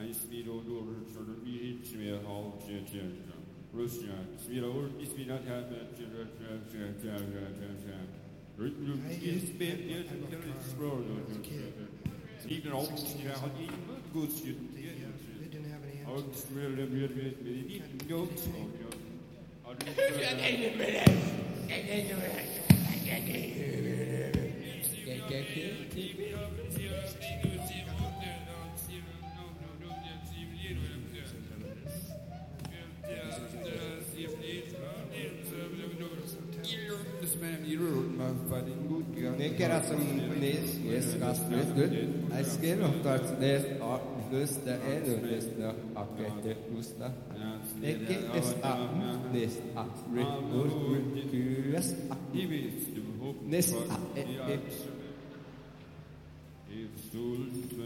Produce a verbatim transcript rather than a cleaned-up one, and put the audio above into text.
Neker som nis Jesus Kristus, askel oktart des lusta elu lusta akete lusta. Neker es a nis a rikur kuas a nis a e e.